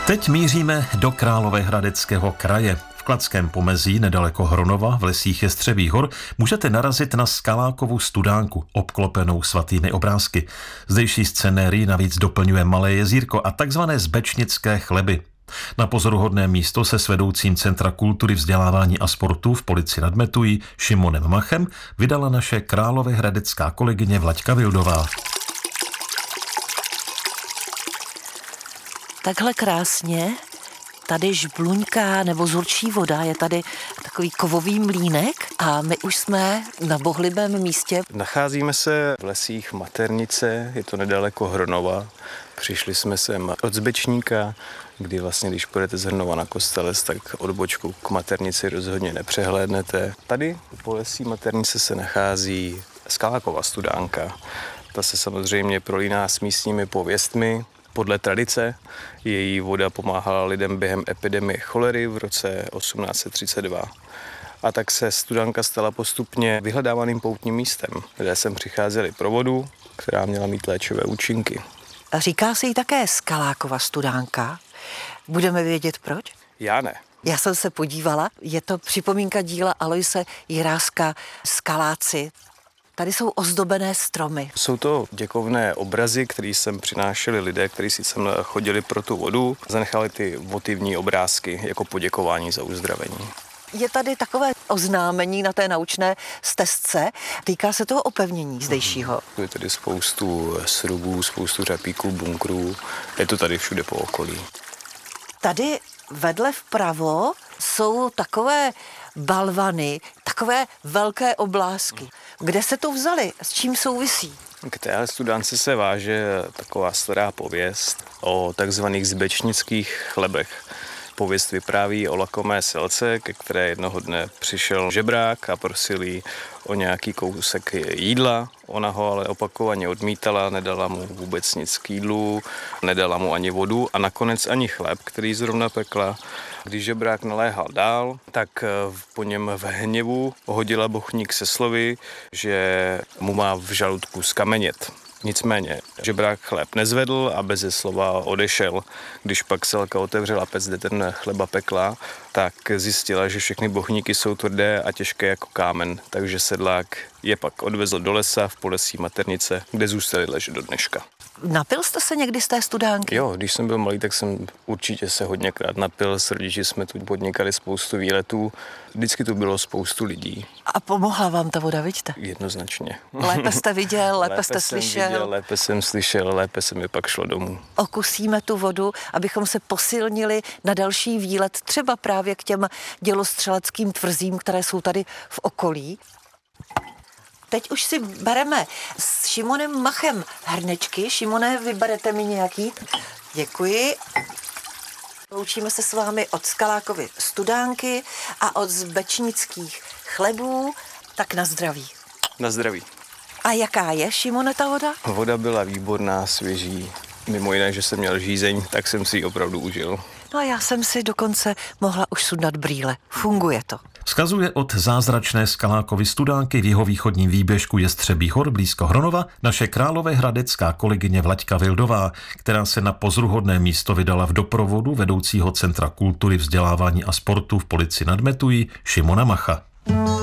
Teď míříme do Královéhradeckého kraje. V Kladském pomezí, nedaleko Hronova, v lesích Jestřebích hor, můžete narazit na Skalákovu studánku, obklopenou svatými obrázky. Zdejší scenérii navíc doplňuje malé jezírko a takzvané zbečnické chleby. Na pozoruhodné místo se s vedoucím Centra kultury, vzdělávání a sportu v Polici nad Metují Šimonem Machem vydala naše královéhradecká kolegyně Vlaďka Vildová. Takhle krásně tady žbluňká nebo zurčí voda, je tady takový kovový mlýnek a my už jsme na bohlibém místě. Nacházíme se v lesích Maternice, je to nedaleko Hronova. Přišli jsme sem od Zbečníka, kdy vlastně, když půjdete z Hronova na Kostelec, tak odbočku k Maternici rozhodně nepřehlédnete. Tady po lesí Maternice se nachází Skalákova studánka. Ta se samozřejmě prolíná s místními pověstmi. Podle tradice její voda pomáhala lidem během epidemie cholery v roce 1832. A tak se studánka stala postupně vyhledávaným poutním místem, kde sem přicházeli pro vodu, která měla mít léčivé účinky. A říká se jí také Skalákova studánka. Budeme vědět proč? Já ne. Já jsem se podívala, je to připomínka díla Aloise Jiráska Skaláci. Tady jsou ozdobené stromy. Jsou to děkovné obrazy, které sem přinášeli lidé, kteří si sem chodili pro tu vodu. Zanechali ty votivní obrázky jako poděkování za uzdravení. Je tady takové oznámení na té naučné stezce. Týká se toho opevnění zdejšího. Je tady spoustu srubů, spoustu řapíků, bunkrů. Je to tady všude po okolí. Tady vedle vpravo jsou takové balvany, takové velké oblásky. Kde se to vzali? S čím souvisí? K téhle studánce se váže taková stará pověst o takzvaných zbečnických chlebech. Pověst vypráví o lakomé selce, ke které jednoho dne přišel žebrák a prosil jí o nějaký kousek jídla. Ona ho ale opakovaně odmítala, nedala mu vůbec nic k jídlu, nedala mu ani vodu a nakonec ani chléb, který zrovna pekla. Když žebrák naléhal dál, tak po něm v hněvu hodila bochník se slovy, že mu má v žaludku skamenět. Nicméně žebrák chléb nezvedl a beze slova odešel. Když pak selka otevřela pec, kde ten chleba pekla, tak zjistila, že všechny bochníky jsou tvrdé a těžké jako kámen, takže sedlák je pak odvezl do lesa v Polesí Maternice, kde zůstali ležet do dneška. Napil jste se někdy z té studánky? Jo, když jsem byl malý, tak jsem určitě se hodněkrát napil. S rodiči jsme tu podnikali spoustu výletů. Vždycky tu bylo spoustu lidí. A pomohla vám ta voda, vidíte? Jednoznačně. Lépe jste viděl, lépe jste slyšel. Lépe jsem slyšel, lépe se mi pak šlo domů. Okusíme tu vodu, abychom se posilnili na další výlet, třeba právě k těm dělostřeleckým tvrzím, které jsou tady v okolí. Teď už si bereme s Šimonem Machem hrnečky. Šimone, vyberete mi nějaký? Děkuji. Loučíme se s vámi od Skalákovy studánky a od zbečnických chlebů. Tak na zdraví. Na zdraví. A jaká je, Šimone, ta voda? Voda byla výborná, svěží. Mimo jiné, že jsem měl žízeň, tak jsem si ji opravdu užil. No a já jsem si dokonce mohla už sundat brýle. Funguje to. Vzkazuje od zázračné Skalákovy studánky v jihovýchodním výběžku Jestřebích hor blízko Hronova naše královéhradecká kolegyně Vlaďka Vildová, která se na pozoruhodné místo vydala v doprovodu vedoucího Centra kultury, vzdělávání a sportu v Polici nad Metují Šimona Macha.